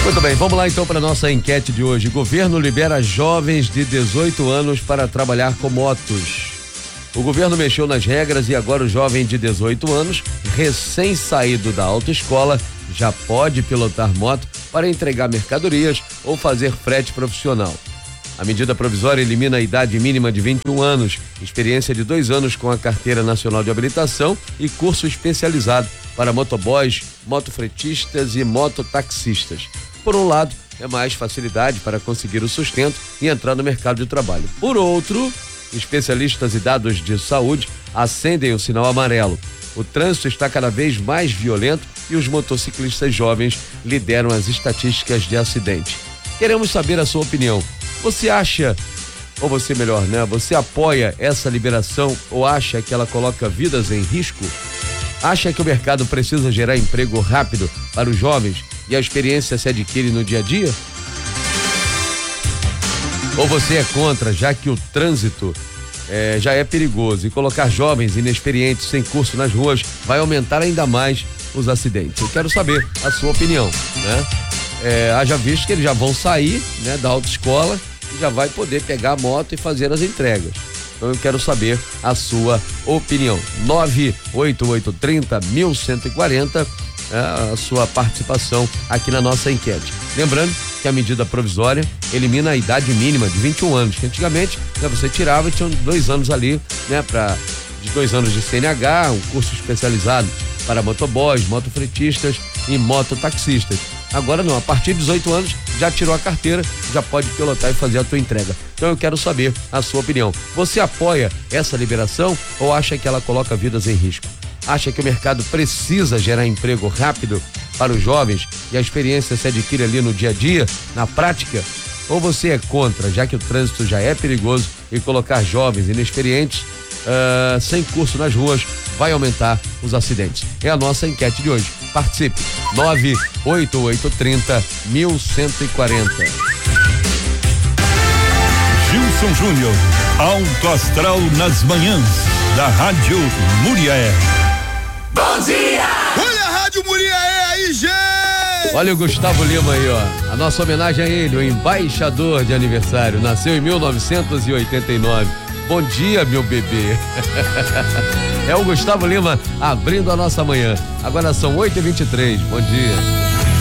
Muito bem, vamos lá então para nossa enquete de hoje. Governo libera jovens de 18 anos para trabalhar com motos. O governo mexeu nas regras e agora o jovem de 18 anos, recém-saído da autoescola, já pode pilotar moto para entregar mercadorias ou fazer frete profissional. A medida provisória elimina a idade mínima de 21 anos, experiência de 2 anos com a Carteira Nacional de Habilitação e curso especializado para motoboys, motofretistas e mototaxistas. Por um lado, é mais facilidade para conseguir o sustento e entrar no mercado de trabalho. Por outro, especialistas e dados de saúde acendem o sinal amarelo. O trânsito está cada vez mais violento e os motociclistas jovens lideram as estatísticas de acidente. Queremos saber a sua opinião. Você acha, ou você melhor, né? Você apoia essa liberação ou acha que ela coloca vidas em risco? Acha que o mercado precisa gerar emprego rápido para os jovens e a experiência se adquire no dia a dia? Ou você é contra, já que o trânsito já é perigoso e colocar jovens inexperientes sem curso nas ruas vai aumentar ainda mais os acidentes? Eu quero saber a sua opinião, né? Haja visto que eles já vão sair, né, da autoescola e já vai poder pegar a moto e fazer as entregas. Então eu quero saber a sua opinião. 98830-1140, a sua participação aqui na nossa enquete. Lembrando que a medida provisória elimina a idade mínima de 21 anos, que antigamente, né, você tirava e tinha 2 anos ali, né, de 2 anos de CNH, um curso especializado para motoboys, motofretistas e mototaxistas. Agora não, a partir de 18 anos já tirou a carteira, já pode pilotar e fazer a tua entrega. Então eu quero saber a sua opinião. Você apoia essa liberação ou acha que ela coloca vidas em risco? Acha que o mercado precisa gerar emprego rápido para os jovens e a experiência se adquire ali no dia a dia, na prática? Ou você é contra, já que o trânsito já é perigoso e colocar jovens inexperientes sem curso nas ruas vai aumentar os acidentes? É a nossa enquete de hoje. Participe. 98830-1140. Gilson Júnior, Alto Astral nas manhãs da Rádio Muriaé. Bom dia! Olha a Rádio Muriaé aí, gente! Olha o Gustavo Lima aí, ó. A nossa homenagem a ele, o embaixador de aniversário. Nasceu em 1989. Bom dia, meu bebê. É o Gustavo Lima abrindo a nossa manhã. Agora são 8h23. Bom dia.